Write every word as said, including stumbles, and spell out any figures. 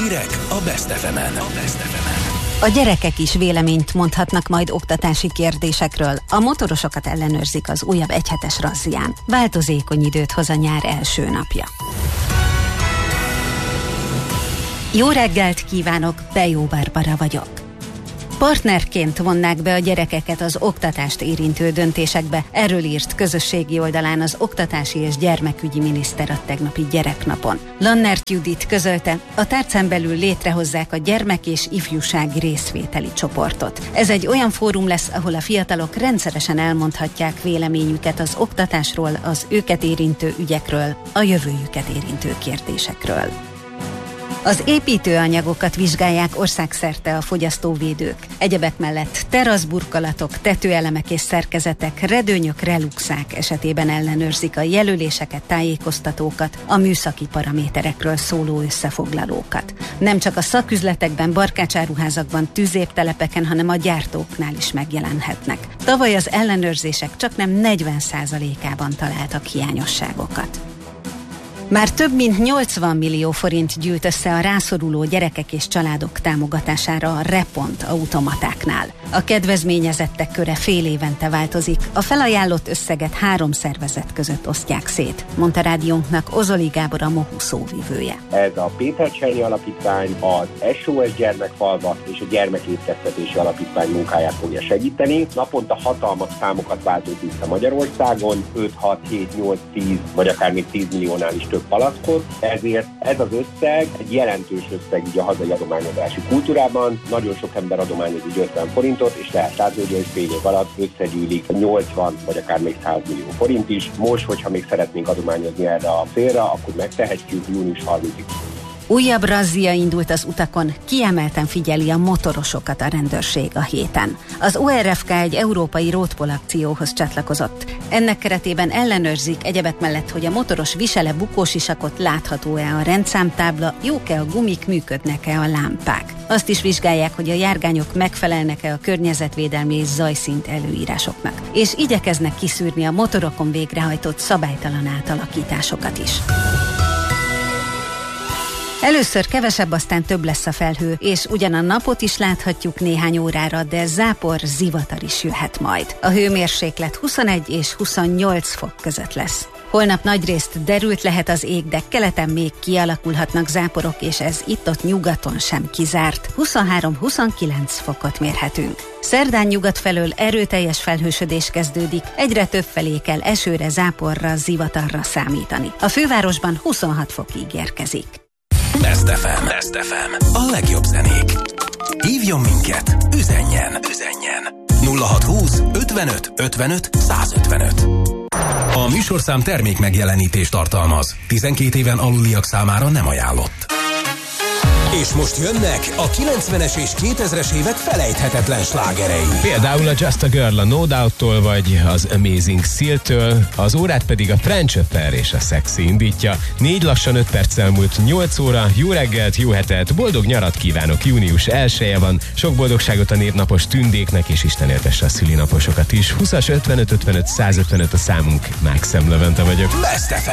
Hírek a Best ef emen. A Best ef emen. A gyerekek is véleményt mondhatnak majd oktatási kérdésekről. A motorosokat ellenőrzik az újabb egyhetes razzián. Változékony időt hoz a nyár első napja. Jó reggelt kívánok, Bejó Barbara vagyok. Partnerként vonnák be a gyerekeket az oktatást érintő döntésekbe. Erről írt közösségi oldalán az oktatási és gyermekügyi miniszter a tegnapi gyereknapon. Lannert Judit közölte, a tárcán belül létrehozzák a gyermek- és ifjúsági részvételi csoportot. Ez egy olyan fórum lesz, ahol a fiatalok rendszeresen elmondhatják véleményüket az oktatásról, az őket érintő ügyekről, a jövőjüket érintő kérdésekről. Az építőanyagokat vizsgálják országszerte a fogyasztóvédők. Egyebek mellett teraszburkolatok, tetőelemek és szerkezetek, redőnyök, reluxák esetében ellenőrzik a jelöléseket, tájékoztatókat, a műszaki paraméterekről szóló összefoglalókat. Nem csak a szaküzletekben, barkácsáruházakban, tüzértelepeken, hanem a gyártóknál is megjelenhetnek. Tavaly az ellenőrzések csaknem negyven százalékában találtak hiányosságokat. Már több mint nyolcvan millió forint gyűlt össze a rászoruló gyerekek és családok támogatására a Repont automatáknál. A kedvezményezettek köre fél évente változik, a felajánlott összeget három szervezet között osztják szét, mondta rádiónknak Ozoli Gábor, a MOHU szóvivője. Ez a Péter Csernyi Alapítvány, az es o es Gyermekfalva és a Gyermekétkeztetési Alapítvány munkáját fogja segíteni. Naponta hatalmas számokat váltunk vissza Magyarországon, öt, hat, hét, nyolc, tíz vagy akár még tíz milliónál is több palackot, ezért ez az összeg egy jelentős összeg így a hazai adományozási kultúrában. Nagyon sok ember adományoz így ötven forintot, és lehet látni, hogy fél év alatt összegyűlik nyolcvan vagy akár még száz millió forint is. Most, hogyha még szeretnénk adományozni erre a célra, akkor megtehetjük június harmincadikáig. Újabb razzia indult az utakon, kiemelten figyeli a motorosokat a rendőrség a héten. Az o er ef ká egy európai roadpol akcióhoz csatlakozott. Ennek keretében ellenőrzik egyebek mellett, hogy a motoros visele bukósisakot, látható-e a rendszámtábla, jók-e a gumik, működnek-e a lámpák. Azt is vizsgálják, hogy a járgányok megfelelnek-e a környezetvédelmi és zajszint előírásoknak. És igyekeznek kiszűrni a motorokon végrehajtott szabálytalan átalakításokat is. Először kevesebb, aztán több lesz a felhő, és ugyan a napot is láthatjuk néhány órára, de zápor, zivatar is jöhet majd. A hőmérséklet huszonegy és huszonnyolc fok között lesz. Holnap nagyrészt derült lehet az ég, de keleten még kialakulhatnak záporok, és ez itt-ott nyugaton sem kizárt. huszonhárom-huszonkilenc fokot mérhetünk. Szerdán nyugat felől erőteljes felhősödés kezdődik, egyre több felé kell esőre, záporra, zivatarra számítani. A fővárosban huszonhat fok ígérkezik. Best ef em. Best ef em. A legjobb zenék. Hívjon minket, üzenjen, üzenjen. nulla hatszázhúsz ötvenöt ötvenöt százötvenöt. A műsorszám termék megjelenítést tartalmaz. tizenkét éven aluliak számára nem ajánlott. És most jönnek a kilencvenes és kétezres évek felejthetetlen slágerei. Például a Just a Girl a No Doubt-tól, vagy az Amazing Seal-től, az órát pedig a French Upper és a Sexy indítja. Négy lassan öt perccel múlt nyolc óra, jó reggelt, jó hetet, boldog nyarat kívánok, június elseje van, sok boldogságot a névnapos tündéknek, és Isten éltesse a szülinaposokat is. húszas ötvenöt ötvenöt százötvenöt a számunk, Mákszem Levente vagyok. Best ef em.